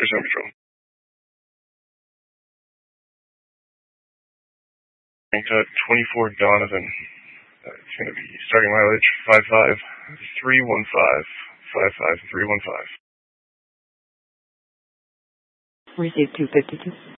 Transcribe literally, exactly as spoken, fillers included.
There's no control. Uh, twenty-four Donovan. Uh, it's going to be starting mileage five five three one five. five five three one five. Receive two fifty-two.